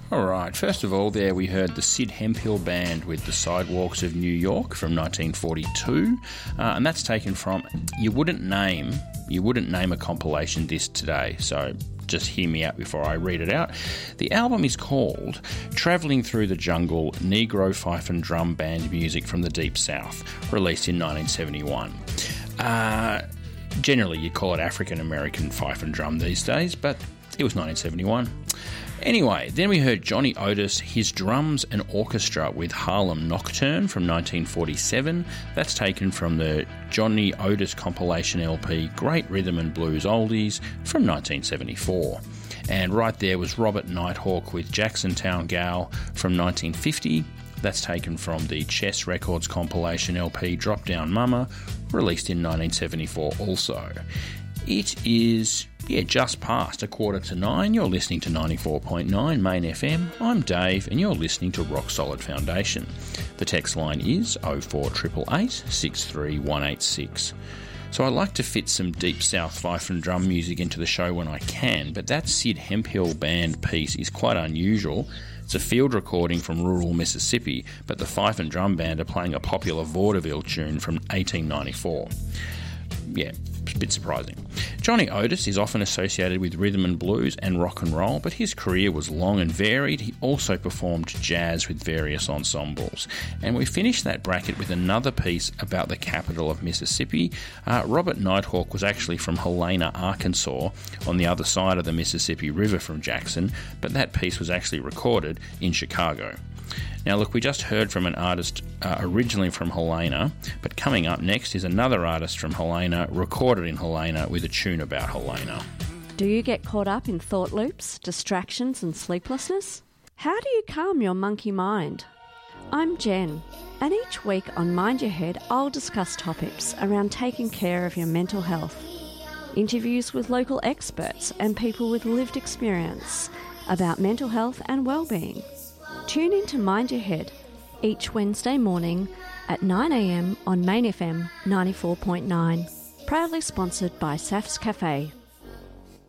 All right, first of all, there we heard the Sid Hemphill Band with The Sidewalks of New York from 1942, and that's taken from, you wouldn't name a compilation disc today, so just hear me out before I read it out. The album is called Travelling Through the Jungle, Negro Fife and Drum Band Music from the Deep South, released in 1971. Generally, you'd call it African American fife and drum these days, but it was 1971. Anyway, then we heard Johnny Otis, His Drums and Orchestra with Harlem Nocturne from 1947. That's taken from the Johnny Otis compilation LP Great Rhythm and Blues Oldies from 1974. And right there was Robert Nighthawk with Jacksontown Gal from 1950. That's taken from the Chess Records compilation LP Drop Down Mama, released in 1974 also. It is, just past 8:45. You're listening to 94.9 Main FM. I'm Dave, and you're listening to Rock Solid Foundation. The text line is 04888 63186. So I like to fit some Deep South fife and drum music into the show when I can, but that Sid Hemphill Band piece is quite unusual. It's a field recording from rural Mississippi, but the fife and drum band are playing a popular vaudeville tune from 1894. Yeah, a bit surprising. Johnny Otis is often associated with rhythm and blues and rock and roll, but his career was long and varied. He also performed jazz with various ensembles. And we finished that bracket with another piece about the capital of Mississippi. Robert Nighthawk was actually from Helena, Arkansas, on the other side of the Mississippi River from Jackson, but that piece was actually recorded in Chicago. Now look, we just heard from an artist originally from Helena, but coming up next is another artist from Helena, recorded in Helena with a tune about Helena. Do you get caught up in thought loops, distractions and sleeplessness? How do you calm your monkey mind? I'm Jen, and each week on Mind Your Head I'll discuss topics around taking care of your mental health. Interviews with local experts and people with lived experience about mental health and well-being. Tune in to Mind Your Head each Wednesday morning at 9 a.m. on Main FM 94.9. Proudly sponsored by Saf's Cafe.